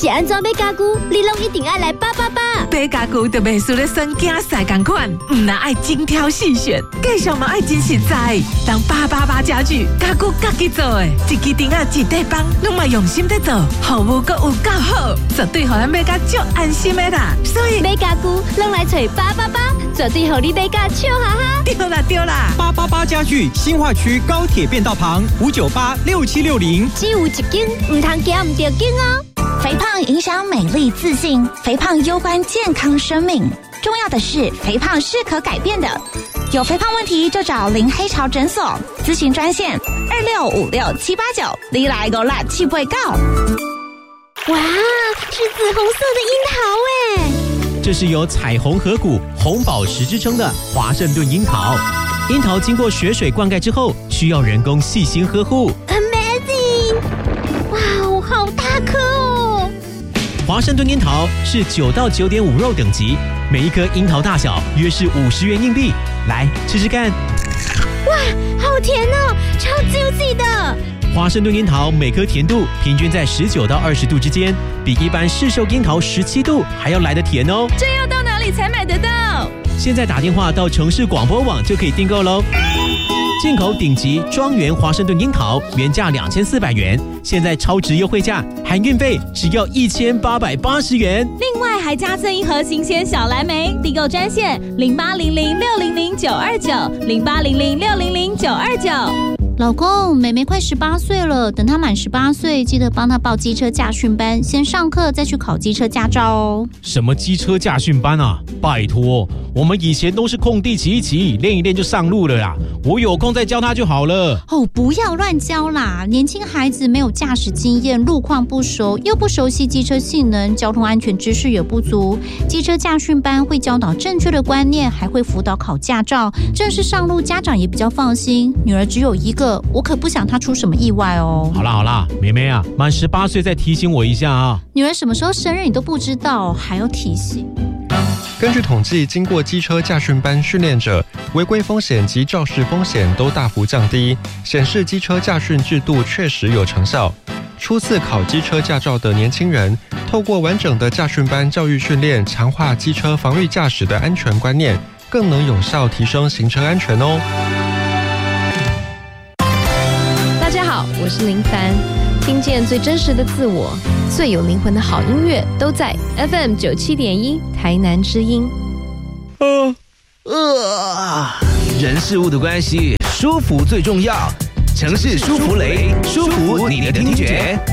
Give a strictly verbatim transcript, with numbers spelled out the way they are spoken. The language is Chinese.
是安怎买家具，你拢一定要来八八八。 买家具就袂输咧算囝婿同款，唔那爱精挑细选，介绍嘛爱真实在。当八八八家具，家具家己做的，一支顶啊一块板，拢嘛用心在做，服务阁有够好，绝对互咱买甲足安心的啦。所以买家具拢来找八八八，绝对互你买甲笑哈哈。 对啦对啦， 八八八家具新化区高铁便道旁五九八六七六零， 只有一间，唔通惊唔着紧哦。 肥胖影响美丽自信，肥胖攸关健康生命。重要的是，肥胖是可改变的。有肥胖问题就找林黑潮诊所咨询专线二六五六七八九，你来个辣气不会告。 哇，是紫红色的樱桃哎！ 这是有彩虹河谷、红宝石之称的华盛顿樱桃。樱桃经过雪水灌溉之后，需要人工细心呵护。 Amazing！ 哇哦，好大颗哦！ 华盛顿樱桃是九到九点五肉等级，每一颗樱桃大小约是五十元硬币。来吃吃看。 哇，好甜哦，超 juicy 的。 华盛顿樱桃每颗甜度平均在十九到二十度之间，比一般市售樱桃十七度还要来得甜哦。 这要到哪里才买得到？ 现在打电话到城市广播网就可以订购喽。进口顶级庄园华盛顿樱桃原价两千四百元，现在超值优惠价，含运费只要一千八百八十元。 另外还加赠一盒新鲜小蓝莓，订购专线零八零零六零零九二九零八零零六零零九二九。 老公，妹妹快十八岁了，等她满十八岁，记得帮她报机车驾训班，先上课再去考机车驾照哦。 什么机车驾训班啊？拜托，我们以前都是空地骑一骑，练一练就上路了啦。我有空再教她就好了。 哦，不要乱教啦！年轻孩子没有驾驶经验，路况不熟，又不熟悉机车性能，交通安全知识也不足。机车驾训班会教导正确的观念，还会辅导考驾照，正式上路家长也比较放心。女儿只有一个。我可不想她出什么意外哦。 好啦好啦，妹妹啊，满十八岁再提醒我一下啊。 女儿什么时候生日你都不知道，还要提醒？ 根据统计，经过机车驾训班训练者，违规风险及肇事风险都大幅降低，显示机车驾训制度确实有成效。初次考机车驾照的年轻人，透过完整的驾训班教育训练，强化机车防御驾驶的安全观念，更能有效提升行车安全哦。 大家好，我是林凡，听见最真实的自我，最有灵魂的好音乐都在 F M 九七点一台南之音。 呃呃，人事物的关系，舒服最重要。城市舒芙蕾，舒服你的听觉。